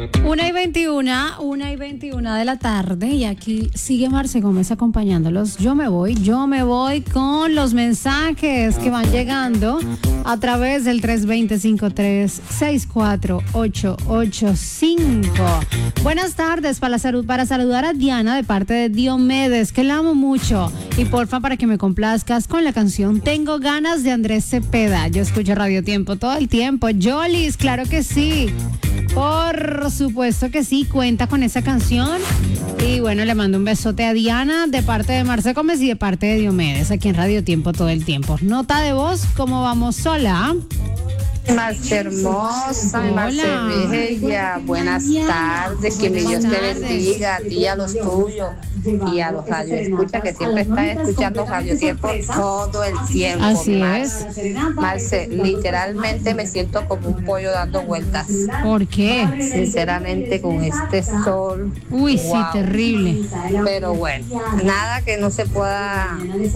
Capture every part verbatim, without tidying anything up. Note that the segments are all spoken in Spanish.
Una y veintiuna, una y veintiuna de la tarde y aquí sigue Marce Gómez acompañándolos. Yo me voy, yo me voy con los mensajes que van llegando a través del tres dos cero, cinco tres seis cuatro ocho ocho cinco. Buenas tardes, para, salud, para saludar a Diana de parte de Diomedes, que la amo mucho. Y porfa, para que me complazcas con la canción Tengo Ganas de Andrés Cepeda. Yo escucho Radio Tiempo todo el tiempo. Jolis, claro que sí. Por supuesto que sí, cuenta con esa canción. Y bueno, le mando un besote a Diana de parte de Marce Gómez y de parte de Diomedes, aquí en Radio Tiempo todo el tiempo. Nota de voz, ¿cómo vamos sola? Marce hermosa, Marce bella, buenas tardes, que mi Dios te bendiga a ti y a los tuyos y a los radioescuchas que siempre están escuchando Radio Tiempo todo el tiempo. Así Marce. es. Marce, literalmente me siento como un pollo dando vueltas. ¿Por qué? Sinceramente, con este sol. Uy, sí, wow. terrible. Pero bueno, nada que no se pueda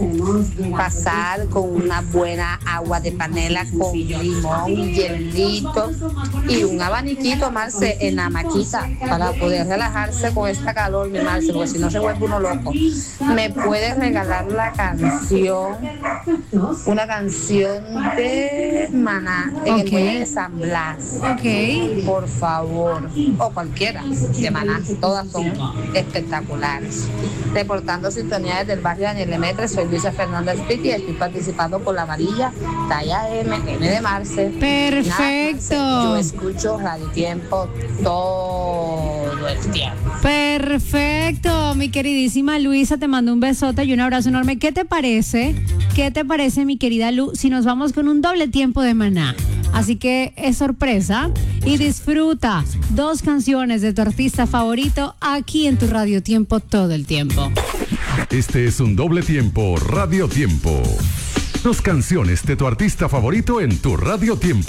pasar con una buena agua de panela con limón, hielito y un abaniquito, Marce, en la maquita para poder relajarse con esta calor, mi Marce, porque si no se vuelve uno loco. ¿Me puedes regalar la canción? Una canción de Maná en Ok. el muelle de San Blas. Ok. Por favor. O cualquiera de Maná. Todas son espectaculares. Reportando sintonía desde el barrio Daniel Lemaitre, soy Luisa Fernández Pitti y estoy participando con la amarilla talla M, M de Marce. Perfecto. Nada, Marce, yo escucho Radio Tiempo todo el tiempo. Perfecto, mi queridísima Luisa, te mando un besote y un abrazo enorme. ¿Qué te parece? ¿Qué te parece, mi querida Lu, si nos vamos con un doble tiempo de Maná? Así que es sorpresa y disfruta dos canciones de tu artista favorito aquí en tu Radio Tiempo todo el tiempo. Este es un doble tiempo Radio Tiempo. Dos canciones de tu artista favorito en tu Radio Tiempo.